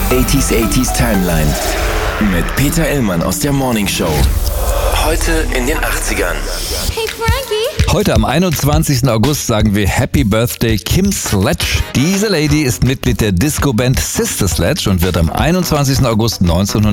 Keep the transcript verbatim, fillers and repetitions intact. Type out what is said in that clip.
achtziger achtziger Timeline mit Peter Illmann aus der Morning Show. Heute in den achtzigern. Hey Frankie! Heute am einundzwanzigsten August sagen wir Happy Birthday Kim Sledge. Diese Lady ist Mitglied der Disco-Band Sister Sledge und wird am einundzwanzigsten August neunzehnhundertneunundachtzig